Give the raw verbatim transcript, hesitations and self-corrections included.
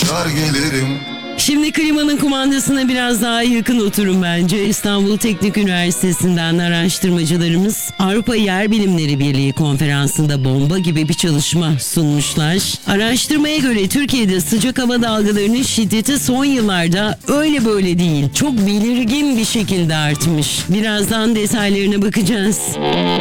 çıkar gelirim. Şimdi klimanın kumandasına biraz daha yakın oturun bence. İstanbul Teknik Üniversitesi'nden araştırmacılarımız Avrupa Yer Bilimleri Birliği konferansında bomba gibi bir çalışma sunmuşlar. Araştırmaya göre Türkiye'de sıcak hava dalgalarının şiddeti son yıllarda öyle böyle değil, çok belirgin bir şekilde artmış. Birazdan detaylarına bakacağız.